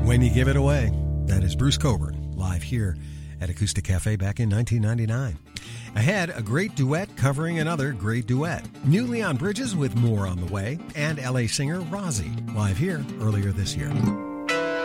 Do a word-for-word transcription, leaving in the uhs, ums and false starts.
When You Give It Away. That is Bruce Cockburn, live here at Acoustic Cafe back in nineteen ninety-nine. Ahead, a great duet covering another great duet. New Leon Bridges with More on the Way, and L A singer Rozzy, live here earlier this year.